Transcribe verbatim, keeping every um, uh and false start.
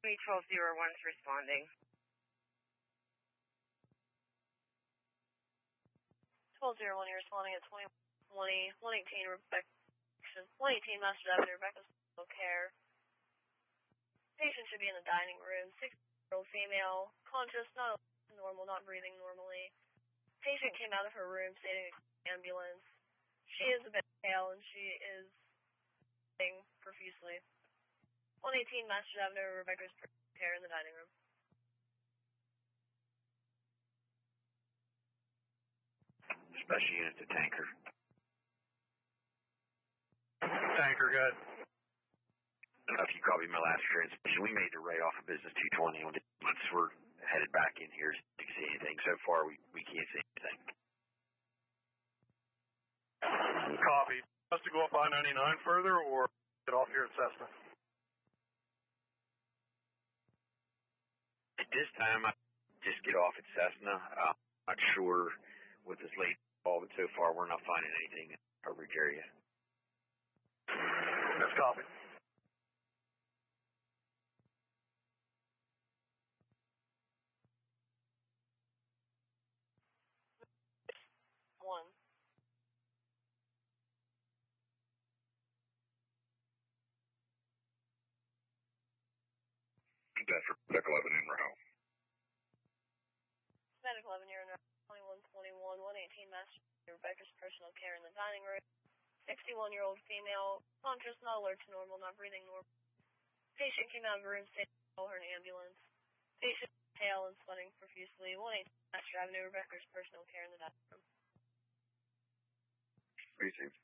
twelve oh one's responding. twelve oh one, you're responding at twenty twenty, one eighteen, Rebecca, one eighteen Master Avenue, Rebecca's personal care. Patient should be in the dining room, sixty-year-old female, conscious, not normal, not breathing normally. Patient came out of her room stating ambulance. She is a bit pale and she is breathing profusely. one eighteen Master Avenue, Rebecca's personal care in the dining room. Special unit to tanker. Tanker, good. I don't know if you copied my last transmission. We made the right off of business two twenty. Once we're headed back in here to see anything. So far, we, we can't see anything. Copy. Has to go up I ninety-nine further or get off here at Cessna? At this time, I just get off at Cessna. Uh, I'm not sure with this late call, but so far we're not finding anything in the coverage area. That's copy. One. That's for Medical eleven in Row. Medical eleven, you're in twenty-one twenty-one, one eighteen Master Rebecca's personal care in the dining room. sixty-one-year-old female, conscious, not alert to normal, not breathing normal. Patient came out of the room stating call her an ambulance. Patient pale and sweating profusely. one eighteen Master Avenue, Rebecca's personal care in the dining room. Precinct